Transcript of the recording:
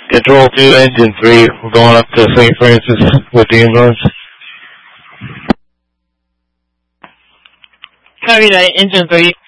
Control 2, Engine 3. We're going up to St. Francis with the ambulance. Copy that, Engine 3.